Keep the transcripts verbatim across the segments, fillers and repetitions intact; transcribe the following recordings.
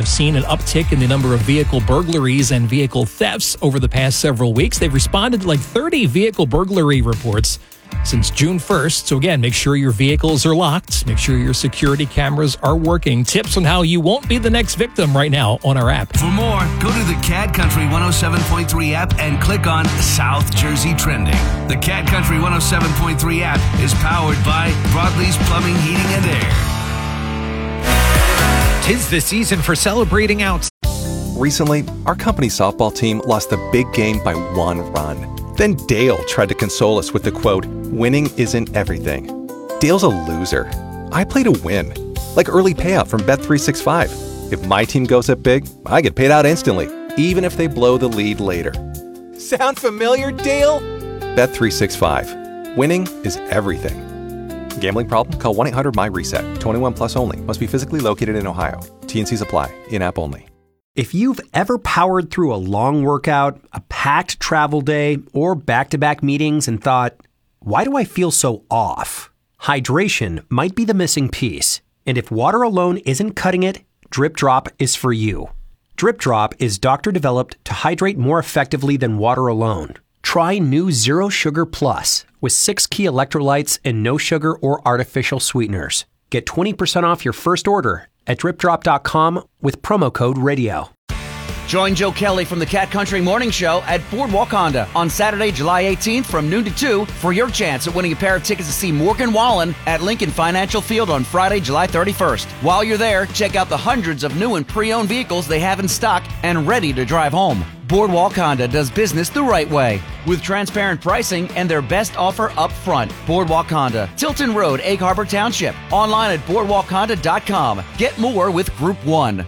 have seen an uptick in the number of vehicle burglaries and vehicle thefts over the past several weeks. They've responded to like thirty vehicle burglary reports since June first. So again, make sure your vehicles are locked. Make sure your security cameras are working. Tips on how you won't be the next victim right now on our app. For more, go to the Cat Country one oh seven point three app and click on South Jersey Trending. The Cat Country one oh seven point three app is powered by Broadleys Plumbing, Heating and Air. Tis the season for celebrating out. Recently, our company softball team lost the big game by one run. Then Dale tried to console us with the quote, "Winning isn't everything." Dale's a loser. I play to win. Like early payout from Bet three sixty-five. If my team goes up big, I get paid out instantly, even if they blow the lead later. Sound familiar, Dale? Bet three sixty-five. Winning is everything. Gambling problem? Call one eight hundred M Y reset. twenty-one plus only. Must be physically located in Ohio. T and Cs apply. In-app only. If you've ever powered through a long workout, a packed travel day, or back-to-back meetings and thought, why do I feel so off? Hydration might be the missing piece. And if water alone isn't cutting it, Drip Drop is for you. Drip Drop is doctor-developed to hydrate more effectively than water alone. Try new Zero Sugar Plus with six key electrolytes and no sugar or artificial sweeteners. Get twenty percent off your first order at drip drop dot com with promo code radio. Join Joe Kelly from the Cat Country Morning Show at Boardwalk Honda on Saturday, July eighteenth from noon to two for your chance at winning a pair of tickets to see Morgan Wallen at Lincoln Financial Field on Friday, July thirty-first. While you're there, check out the hundreds of new and pre-owned vehicles they have in stock and ready to drive home. Boardwalk Honda does business the right way with transparent pricing and their best offer up front. Boardwalk Honda, Tilton Road, Egg Harbor Township. Online at boardwalk honda dot com. Get more with Group one.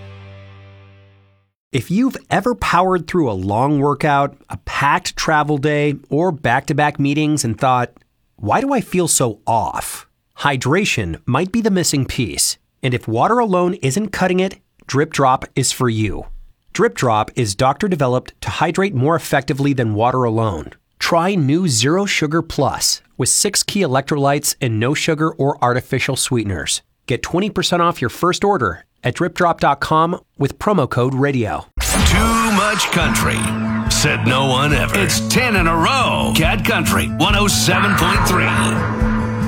If you've ever powered through a long workout, a packed travel day, or back-to-back meetings and thought, why do I feel so off? Hydration might be the missing piece. And if water alone isn't cutting it, Drip Drop is for you. Drip Drop is doctor-developed to hydrate more effectively than water alone. Try new Zero Sugar Plus with six key electrolytes and no sugar or artificial sweeteners. Get twenty percent off your first order at drip drop dot com with promo code radio. Too much country. Said no one ever. It's ten in a row. Cat Country one oh seven point three.